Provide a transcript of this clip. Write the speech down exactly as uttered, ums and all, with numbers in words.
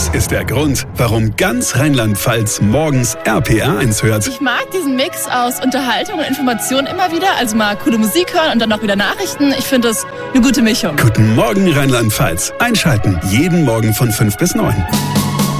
Das ist der Grund, warum ganz Rheinland-Pfalz morgens R P R eins hört. Ich mag diesen Mix aus Unterhaltung und Information immer wieder. Also mal coole Musik hören und dann auch wieder Nachrichten. Ich finde das eine gute Mischung. Guten Morgen Rheinland-Pfalz. Einschalten. Jeden Morgen von fünf bis neun.